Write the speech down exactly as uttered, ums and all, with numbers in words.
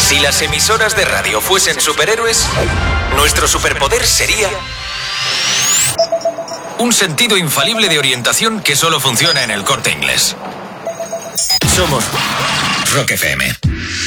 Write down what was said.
Si las emisoras de radio fuesen superhéroes, nuestro superpoder sería un sentido infalible de orientación que solo funciona en el Corte Inglés. Somos Rock F M.